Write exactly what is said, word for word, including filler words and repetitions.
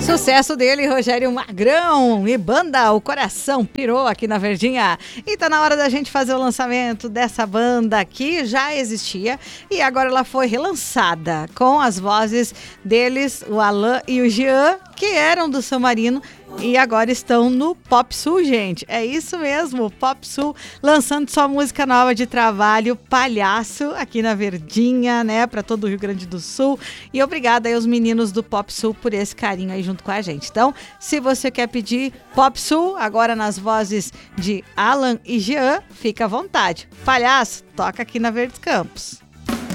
Sucesso dele, Rogério Magrão e banda O Coração Pirou aqui na Verdinha. E tá na hora da gente fazer o lançamento dessa banda que já existia e agora ela foi relançada com as vozes deles, o Alan e o Jean, que eram do San Marino e agora estão no Pop Sul, gente. É isso mesmo, Pop Sul lançando sua música nova de trabalho, Palhaço, aqui na Verdinha, né, para todo o Rio Grande do Sul. E obrigada aí aos meninos do Pop Sul por esse carinho aí junto com a gente. Então, se você quer pedir Pop Sul, agora nas vozes de Alan e Jean, fica à vontade. Palhaço, toca aqui na Verdes Campos.